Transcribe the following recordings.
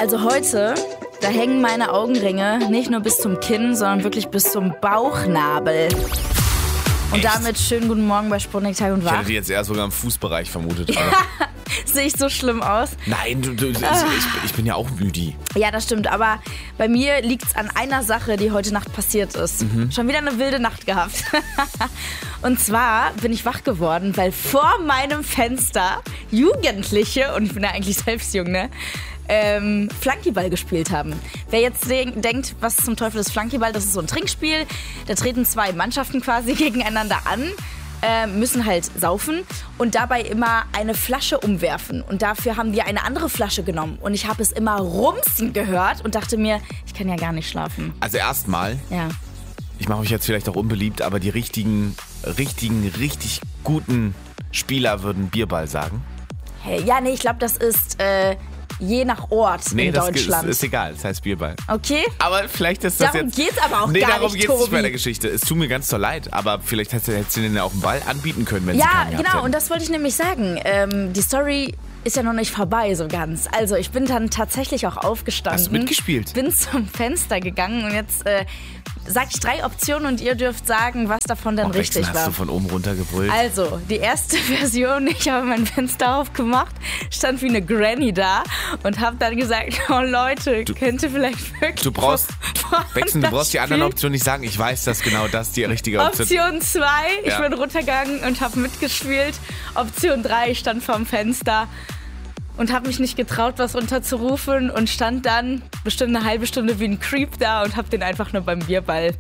Also heute, da hängen meine Augenringe nicht nur bis zum Kinn, sondern wirklich bis zum Bauchnabel. Und damit schönen guten Morgen bei Sputnik Tag und Ich Wach. hätte die jetzt eher sogar im Fußbereich vermutet. Aber Sehe ich so schlimm aus? nein, ich bin ja auch müde. Ja, das stimmt, aber bei mir liegt's an einer Sache, die heute Nacht passiert ist. Schon wieder eine wilde Nacht gehabt. Und zwar bin ich wach geworden, weil vor meinem Fenster Jugendliche, und ich bin ja eigentlich selbst jung, ne, Flunkyball gespielt haben. Wer jetzt denkt, was zum Teufel ist Flunkyball, das ist so ein Trinkspiel. Da treten zwei Mannschaften quasi gegeneinander an, müssen halt saufen und dabei immer eine Flasche umwerfen. Und dafür haben wir eine andere Flasche genommen. Und ich habe es immer rumsen gehört und dachte mir, ich kann ja gar nicht schlafen. Also erstmal, Ja. ich mache mich jetzt vielleicht auch unbeliebt, aber die richtig guten Spieler würden Bierball sagen. Hey, ja, nee, ich glaube, das ist je nach Ort in das Deutschland. ist egal, das heißt Bierball. Okay? Aber vielleicht ist das Darum jetzt... geht's aber auch Nee, gar darum nicht, geht's Tobi. nicht bei der Geschichte. Es tut mir ganz so leid, aber vielleicht hättest du denen ja auch einen Ball anbieten können, wenn sie Ja, keinen gehabt genau, hätten. und das wollte ich nämlich sagen. Die Story ist ja noch nicht vorbei so ganz. Also ich bin dann tatsächlich auch aufgestanden. Hast du mitgespielt? Bin zum Fenster gegangen und jetzt sage ich 3 Optionen und ihr dürft sagen, was davon denn richtig Hast war. du von oben runter gebrüllt? Also, die erste Version, ich habe mein Fenster aufgemacht, stand wie eine Granny da und habe dann gesagt, oh Leute, könnt ihr vielleicht wirklich... Du brauchst die anderen Optionen. Optionen nicht sagen. Ich weiß, dass genau das die richtige Option ist. Option 2, ich Ja. bin runtergegangen und habe mitgespielt. Option 3, ich stand vorm Fenster und habe mich nicht getraut, was runterzurufen und stand dann bestimmt eine halbe Stunde wie ein Creep da und habe den einfach nur beim Bierball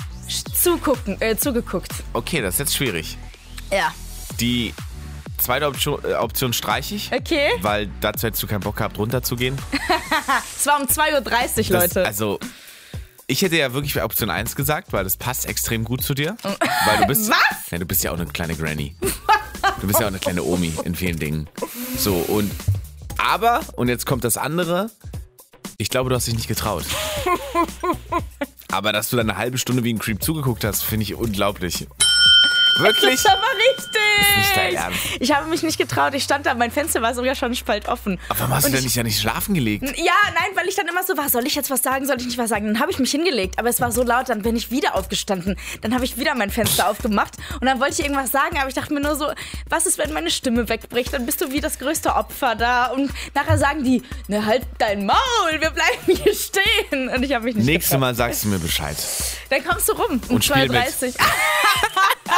zugeguckt. Okay, das ist jetzt schwierig. Ja, Die zweite Option streiche ich, okay. weil dazu hättest du keinen Bock gehabt, runterzugehen. Es war um 2.30 Uhr, Leute. Also, ich hätte ja wirklich bei Option 1 gesagt, weil das passt extrem gut zu dir. Weil du bist, Was? Ja, du bist ja auch eine kleine Granny. Du bist ja auch eine kleine Omi in vielen Dingen. So, und jetzt kommt das andere, ich glaube, du hast dich nicht getraut. Aber dass du dann eine halbe Stunde wie ein Creep zugeguckt hast, finde ich unglaublich. Wirklich? Das ist aber richtig. Nicht dein Ernst. Ich habe mich nicht getraut. Ich stand da, mein Fenster war sogar schon spalt offen. Aber warum hast du denn nicht schlafen gelegt? Ja, nein, weil ich dann immer so war, soll ich jetzt was sagen, soll ich nicht was sagen? Dann habe ich mich hingelegt, aber es war so laut, dann bin ich wieder aufgestanden. Dann habe ich wieder mein Fenster aufgemacht und dann wollte ich irgendwas sagen, aber ich dachte mir nur so, was ist, wenn meine Stimme wegbricht? Dann bist du wie das größte Opfer da und nachher sagen die, ne, halt dein Maul, wir bleiben hier stehen. Und ich habe mich nicht Nächstes getraut. Mal sagst du mir Bescheid. Dann kommst du rum um Und spiel mit. 2.30 Uhr.